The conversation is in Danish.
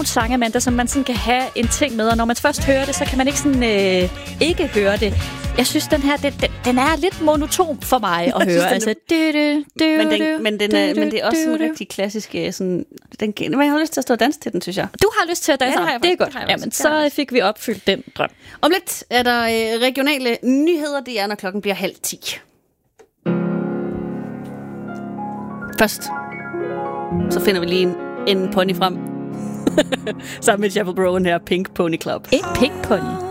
nogle sange, Amanda, som man sådan kan have en ting med, og når man først hører det, så kan man ikke sådan ikke høre det. Jeg synes, den her, den er lidt monoton for mig at høre. Altså, men det er også en rigtig klassisk sådan... Jeg har lyst til at stå og danse til den, synes jeg. Du har lyst til at danse? Ja, det er godt. Jamen, så fik vi opfyldt den drøm. Om lidt er der regionale nyheder. Det er, når klokken bliver 9:30. Først, så finder vi lige en pony frem. Sammen med Chappell Brown her, Pink Pony Club. En pink pony?